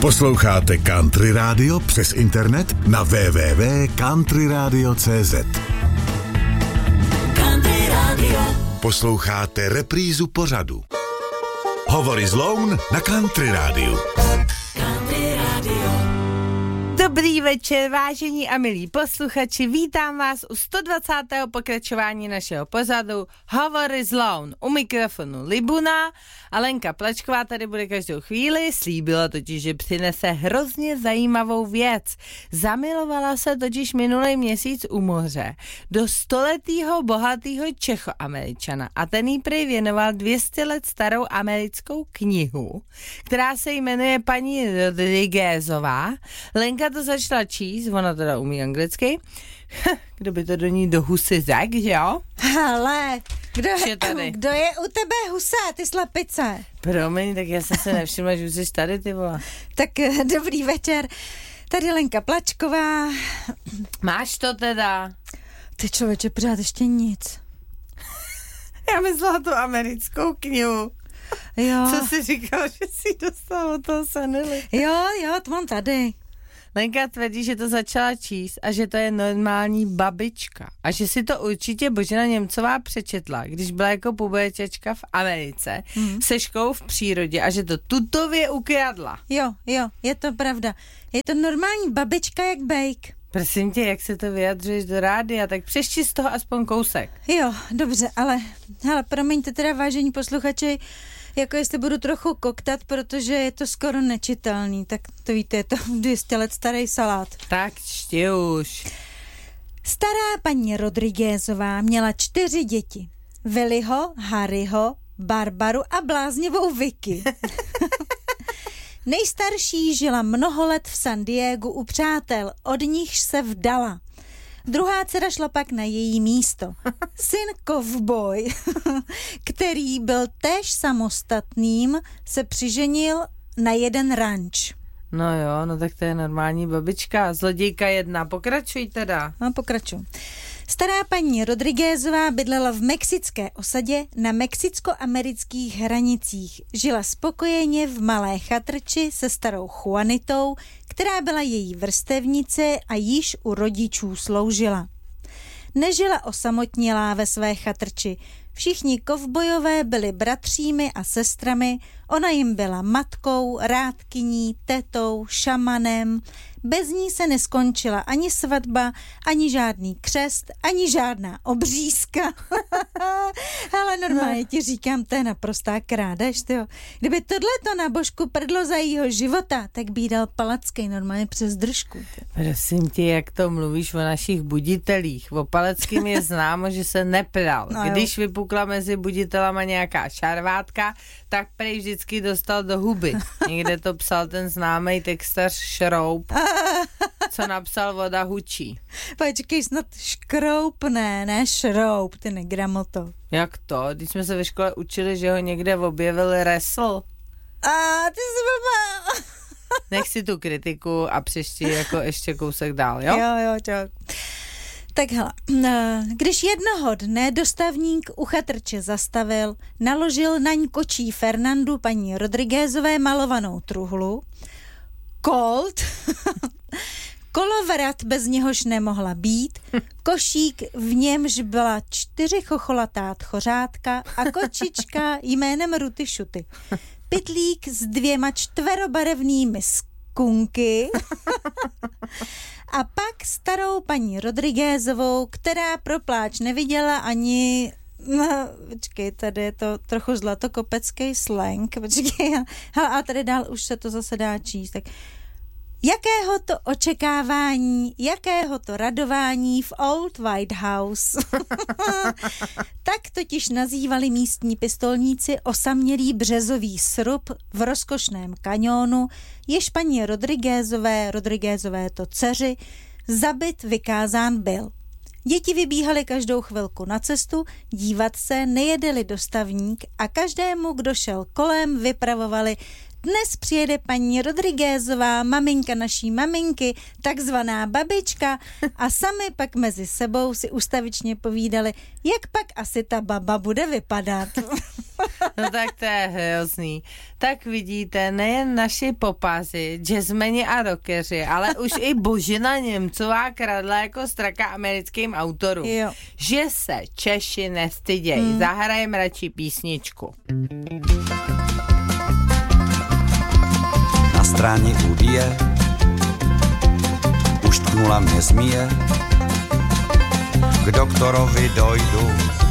Posloucháte Country Radio přes internet na www.countryradio.cz. Country Radio. Posloucháte reprízu pořadu Hovory z Loun na Country Radio. Country Radio. Dobrý večer, vážení a milí posluchači, vítám vás u 120. pokračování našeho pořadu Hovory z Loun. U mikrofonu Libuna a Lenka Plačková tady bude každou chvíli, slíbila totiž, že přinese hrozně zajímavou věc. Zamilovala se totiž minulý měsíc u moře do stoletýho bohatýho Čechoameričana a ten jí prý věnoval 200 let starou americkou knihu, která se jmenuje Paní Rodriguezová. Lenka to začala číst, ona teda umí anglicky. Kdo by to do ní do husy řekl, že jo? Hele, kdo je u tebe husa, ty slepice? Promiň, tak já jsem se nevšimla, že už jsi tady, ty vole. Tak dobrý večer, tady Lenka Plačková. Máš to teda? Ty člověče, pořád ještě nic. Já myslela tu americkou knihu. Jo. Co jsi říkal, že jsi dostal od toho Sanily? Jo, to mám tady. Lenka tvrdí, že to začala číst a že to je normální babička. A že si to určitě Božena Němcová přečetla, když byla jako puberťačka v Americe se školou v přírodě a že to tutově ukradla. Jo, je to pravda. Je to normální babička jak bejk. Prosím tě, jak se to vyjadřuješ do rádia, tak přešti z toho aspoň kousek. Jo, dobře, ale hele, promiňte teda, vážení posluchači, jako jestli budu trochu koktat, protože je to skoro nečitelný, tak to víte, je to 200 let starý salát. Tak čti už. Stará paní Rodriguezová měla 4 děti. Willyho, Harryho, Barbaru a bláznivou Vicky. Nejstarší žila mnoho let v San Diegu u přátel, od nichž se vdala. Druhá dcera šla pak na její místo. Syn Kovboj, který byl též samostatným, se přiženil na jeden ranč. No jo, no tak to je normální babička. Zlodějka 1, pokračuj teda. No, pokračuj. Stará paní Rodriguezová bydlela v mexické osadě na mexicko-amerických hranicích. Žila spokojeně v malé chatrči se starou Juanitou, která byla její vrstevnice a již u rodičů sloužila. Nežila osamotnělá ve své chatrči. Všichni kovbojové byli bratřími a sestrami, ona jim byla matkou, rádkyní, tetou, šamanem. Bez ní se neskončila ani svatba, ani žádný křest, ani žádná obřízka. Ale normálně ti říkám, to je naprostá krádež, tyjo. Kdyby tohleto na Božku prdlo za jejího života, tak by jí dal Palacký normálně přes držku. Prosím tě, jak to mluvíš o našich buditelích. O Palackým je známo, že se nepral. No když vypukla mezi buditelama nějaká šarvátka, tak prej vždycky dostal do huby. Někde to psal ten známý textař Šroub, co napsal Voda hučí. Počkej, snad Škroup, ne Šroub, ty negramoto. Jak to? Když jsme se ve škole učili, že ho někde objevil Resl. A ty jsi blbá. Nech si tu kritiku a přešti jako ještě kousek dál, jo? Jo, čau. Tak hele, když jednoho dne dostavník u chatrče zastavil, naložil na ní kočí Fernandu paní Rodriguezové malovanou truhlu, Colt, kolovrat bez něhož nemohla být, košík, v němž byla 4 chocholatá tchořátka a kočička jménem Ruty Šuty, pytlík s 2 čtverobarevnými skunky a pak starou paní Rodriguezovou, která pro pláč neviděla ani... No, počkej, tady je to trochu zlatokopecký slang, počkej, a tady dál už se to zase dá číst, tak jakého to očekávání, jakého to radování v Old White House. Tak totiž nazývali místní pistolníci osamělý březový srub v rozkošném kaňónu, jež paní Rodriguezové to dceři, zabit vykázán byl. Děti vybíhaly každou chvilku na cestu, dívat se, nejedeli dostavník a každému, kdo šel kolem, vypravovali: Dnes přijede paní Rodriguezová, maminka naší maminky, takzvaná babička a sami pak mezi sebou si ustavičně povídali, jak pak asi ta baba bude vypadat. No tak to je hrozný. Tak vidíte, nejen naši popáři, jazzmeni a rockeři, ale už i Božena Němcová kradla jako straka americkým autorům. Jo. Že se Češi nestydějí. Zahrajem radši písničku. Na stráni údie už tknula mě zmije, k doktorovi dojdu,